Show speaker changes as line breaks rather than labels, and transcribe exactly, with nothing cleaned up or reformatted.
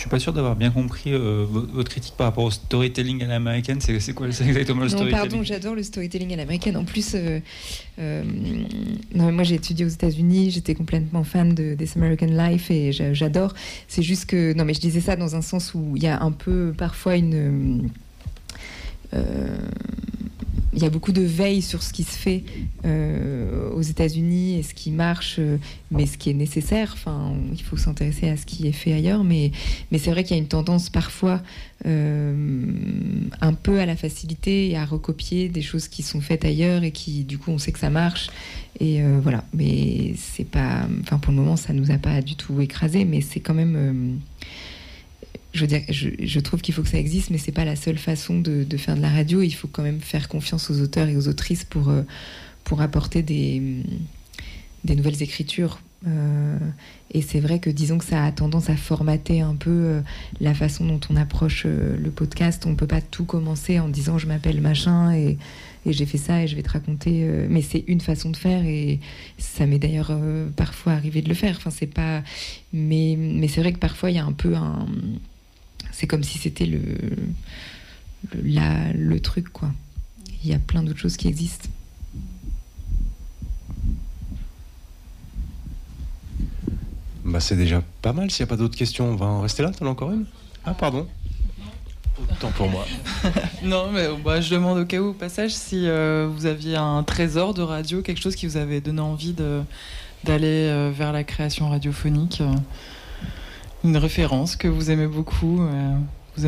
suis pas sûr d'avoir bien compris euh, votre critique par rapport au storytelling à l'américaine. C'est, c'est quoi c'est exactement le
non,
storytelling?
Pardon, j'adore le storytelling à l'américaine. En plus, euh, euh, non, moi j'ai étudié aux États-Unis, j'étais complètement fan de This American Life et j'adore. C'est juste que, non, mais je disais ça dans un sens où il y a un peu parfois une. Euh, il y a beaucoup de veille sur ce qui se fait euh, aux États-Unis et ce qui marche, euh, mais ce qui est nécessaire. Enfin, il faut s'intéresser à ce qui est fait ailleurs, mais, mais c'est vrai qu'il y a une tendance parfois euh, un peu à la facilité et à recopier des choses qui sont faites ailleurs et qui, du coup, on sait que ça marche. Et euh, voilà, mais c'est pas... Enfin, pour le moment, ça nous a pas du tout écrasé, mais c'est quand même... Euh, Je veux dire, je, je trouve qu'il faut que ça existe, mais c'est pas la seule façon de, de faire de la radio. Il faut quand même faire confiance aux auteurs et aux autrices pour, euh, pour apporter des, des nouvelles écritures. Euh, et c'est vrai que, disons que ça a tendance à formater un peu euh, la façon dont on approche euh, le podcast. On peut pas tout commencer en disant je m'appelle machin et, et j'ai fait ça et je vais te raconter. Euh, mais c'est une façon de faire et ça m'est d'ailleurs euh, parfois arrivé de le faire. Enfin, c'est pas. Mais, mais c'est vrai que parfois il y a un peu un. C'est comme si c'était le, le, la, le truc, quoi. Il y a plein d'autres choses qui existent.
Bah, c'est déjà pas mal. S'il n'y a pas d'autres questions, on va en rester là. T'en as encore une? Ah, pardon. Autant pour moi.
Non, mais bah, je demande au cas où, au passage, si euh, vous aviez un trésor de radio, quelque chose qui vous avait donné envie de, d'aller euh, vers la création radiophonique. Euh, une référence que vous aimez beaucoup. Euh...